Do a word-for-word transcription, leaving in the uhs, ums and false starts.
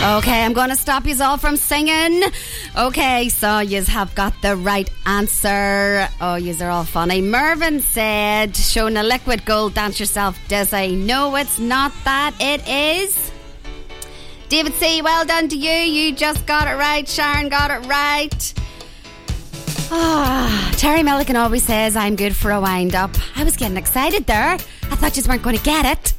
Okay, I'm going to stop you all from singing. Okay, so you have got the right answer. Oh, yous are all funny. Mervyn said, showing a liquid gold, dance yourself dizzy. No, it's not that. It is... David C, well done to you. You just got it right. Sharon got it right. Ah, Terry Milligan always says I'm good for a wind-up. I was getting excited there. I thought you weren't going to get it.